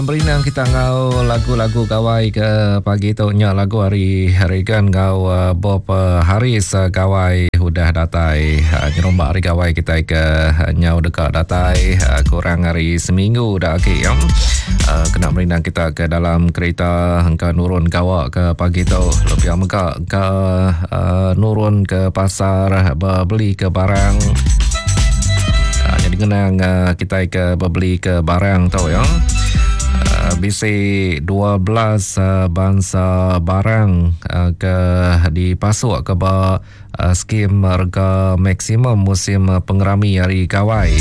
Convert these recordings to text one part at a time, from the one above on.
Berinang kita ngau lagu-lagu kawai ke pagi tu nya lagu hari kan ngau Bob Haris kawai udah datai nyerombak hari kawai kita ke nyau dekat datai kurang hari seminggu dah ke yang kena berinang kita ke dalam kereta ke nurun kawak ke pagi tu lebih amka ke nurun ke pasar beli ke barang jadi kenang kita ke beli ke barang tau ya. Bisi 12 bangsa barang ke dipasuk ke skim harga maksimum musim pengerami hari kawai.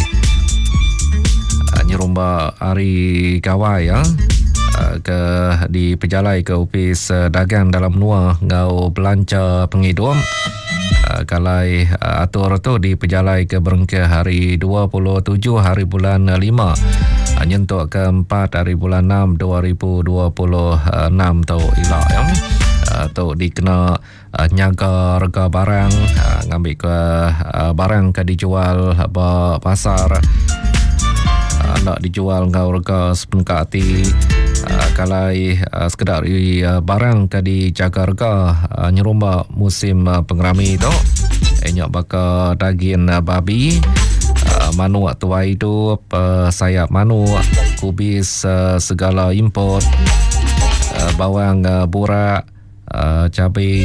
Nyerumba hari kawai ya. Ke di pejalai ke opis dagang dalam nua ngau belanja penghidup. Kalai atur tu di pejalai ke Berengke hari 27 hari bulan 5 nyentuk ke 4 hari bulan 6 2026 tu ilak yang tu dikena nyaga harga barang ngambil ke barang ke dijual pasar nak dijual ngau harga sepenuh hati kalai sekedar barang ke dijaga harga nyerumba musim pengerami tu enyak bakal daging babi manuk tua hidup sayap manuk kubis segala import bawang burak cabai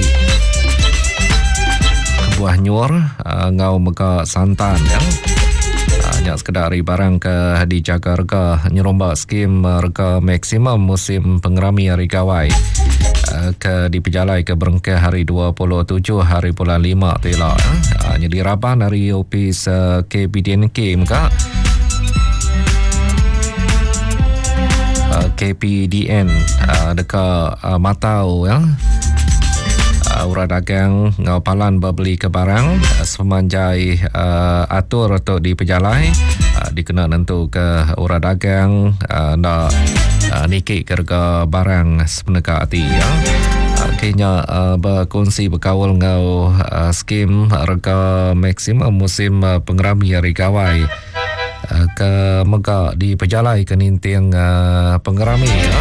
buah nyur ngau meka santan yang hanya sekedar barang ke dijaga harga nyerombak skim harga maksimum musim pengerami hari kawai ke di pejalai ke Berengke hari 27 hari bulan 5 tu lah jadi raban dari opis KPDNK muka KPDN dekat Matau ya. Urang dagang ngau palan berbeli ke barang semanjai atur untuk di pejalai dikena nentu ke urang dagang nak nikik harga barang sepeneka hati ya. Kenya berkongsi berkawal ngau skim harga maksimum musim pengerami hari kawai ke megak di pejalai ke ninting pengerami ya.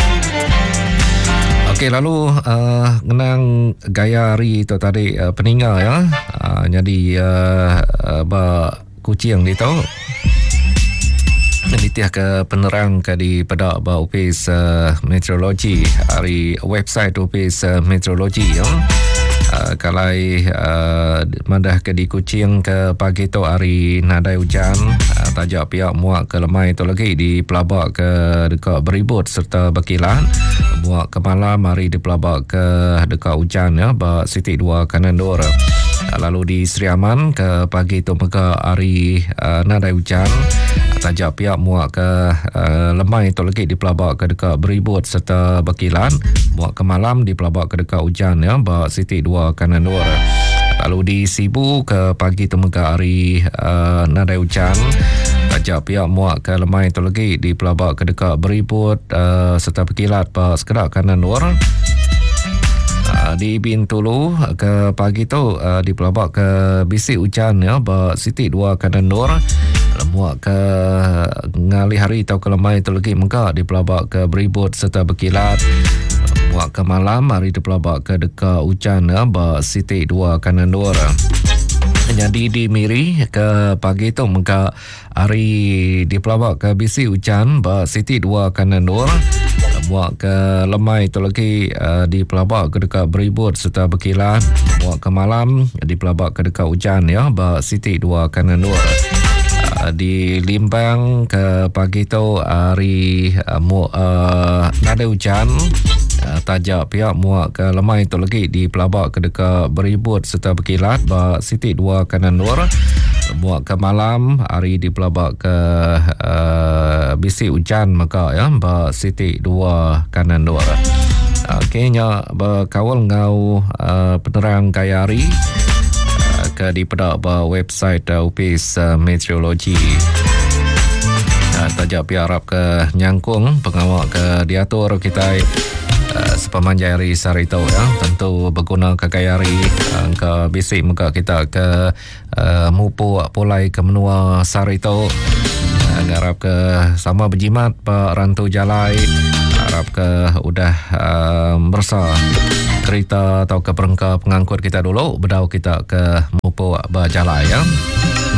Okey, lalu ngenang gaya hari tu tadi peninggal ya. Jadi kucing dia tahu. Ditih ke penerang ke di pedak opis meteorologi hari website opis meteorologi ya. Kalai madah ke di kucing ke pagi tu hari nadai hujan tajak pihak muak ke lemai tu lagi di pelabak ke dekat beribut serta berkilat muak ke malam hari di pelabak ke dekat hujan ya bak Siti 2 kanan dor lalu di Sri Aman ke pagi tu mega hari nadai hujan tajak pihak muak ke lemai tu lagi di pelabak ke dekat beribut serta berkilat muak ke malam di pelabak ke dekat hujan ya bak Siti 2 kanan dor lalu di Sibu ke pagi tu mega hari nadai hujan tajak pihak muak ke lemai tu lagi di pelabak ke dekat beribut serta berkilat bak sekedar kanan dor di Bintulu ke pagi tu di pelabak ke bisik hujan ya bak Siti 2 kanan dor muak ke ngali hari atau ke lemai tu lagi mega di pelabak ke beribut serta berkilat muak ke malam hari di pelabak ke dekat hujan ya bak Siti 2 kanan dor. Jadi di Miri ke pagi tu mega hari di pelabak ke bisik hujan bak Siti 2 kanan dor muak ke lemai tu lagi di pelabak ke dekat beribut serta berkilat muak ke malam di pelabak ke dekat hujan ya bak Siti 2 kanan dor. Di Limbang ke pagi tu hari nadai hujan tajak pihak muak ke lemai tu lagi di pelabak ke dekat beribut serta berkilat bak Siti 2 kanan dor muak ke malam hari di pelabak ke bisik hujan maka ya bak Siti 2 kanan dor. Okeynya berkawal ngau penerang gaya hari ke di pedak website opis meteorologi tajak pihak harap ke nyangkung pengawal ke diatur kita sepemanjang hari sarito ya tentu berguna ke gaya hari ke basic muka kita ke mupu pulai ke menua sarito Harap ke sama berjimat Pak Rantau Jalai. Harap ke udah bersa kereta atau ke perengka pengangkut kita dulu. Bedau kita ke Mupo Berjalai ya.